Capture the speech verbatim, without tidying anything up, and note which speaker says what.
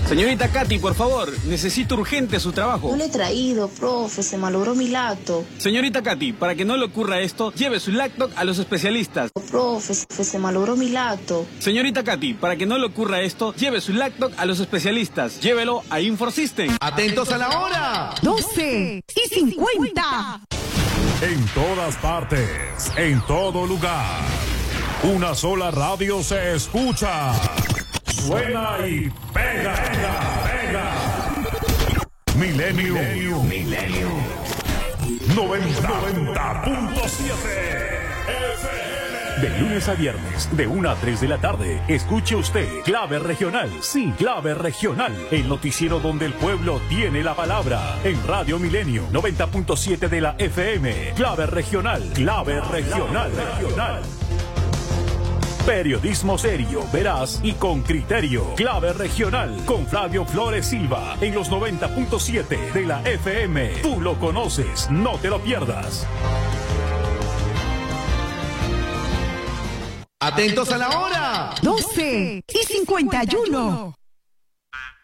Speaker 1: Señorita Katy, por favor, necesito urgente su trabajo.
Speaker 2: No le he traído, profe, se malogró mi lacto.
Speaker 1: Señorita Katy, para que no le ocurra esto, lleve su Lactoc a los especialistas.
Speaker 2: Profe, se malogró mi lacto.
Speaker 1: Señorita Katy, para que no le ocurra esto, lleve su Lactoc a los especialistas. Llévelo a InfoSystem.
Speaker 3: ¡Atentos a la hora!
Speaker 4: doce y cincuenta.
Speaker 5: En todas partes, en todo lugar. Una sola radio se escucha. Suena y pega, pega, pega. Milenio. Milenio. Milenio. noventa punto siete F M. De lunes a viernes, de una a tres de la tarde, escuche usted Clave Regional. Sí, Clave Regional. El noticiero donde el pueblo tiene la palabra. En Radio Milenio, noventa punto siete de la F M. Clave Regional. Clave Regional. Regional. Periodismo serio, veraz y con criterio. Clave Regional con Flavio Flores Silva en los noventa punto siete de la F M. Tú lo conoces, no te lo pierdas.
Speaker 3: ¡Atentos a la hora!
Speaker 4: doce y cincuenta y uno.